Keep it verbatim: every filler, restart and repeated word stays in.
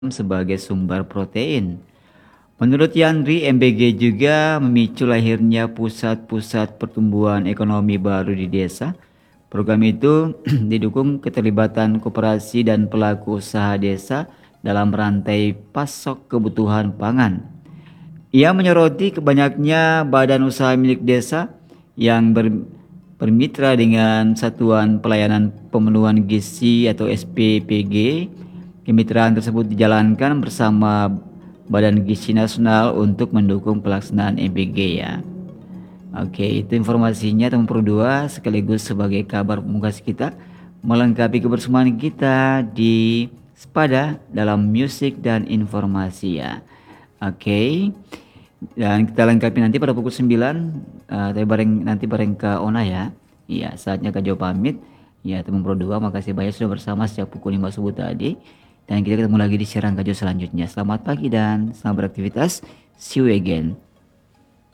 sebagai sumber protein. Menurut Yandri, M B G juga memicu lahirnya pusat-pusat pertumbuhan ekonomi baru di desa. Program itu didukung keterlibatan koperasi dan pelaku usaha desa dalam rantai pasok kebutuhan pangan. Ia menyoroti kebanyaknya badan usaha milik desa yang ber, bermitra dengan Satuan Pelayanan Pemenuhan Gizi atau S P P G. Kemitraan tersebut dijalankan bersama Badan Gizi Nasional untuk mendukung pelaksanaan M B G ya. Oke, itu informasinya teman Pro dua sekaligus sebagai kabar pemungkas kita melengkapi kebersamaan kita di Spada dalam musik dan informasi ya. Oke. Dan kita lengkapi nanti pada pukul sembilan uh, tapi bareng nanti bareng ke Ona ya. Iya, saatnya Kak Jo pamit. Ya, teman Pro dua makasih banyak sudah bersama sejak pukul lima subuh tadi. Dan kita ketemu lagi di siaran Kak Jo selanjutnya. Selamat pagi dan selamat beraktivitas. See you again.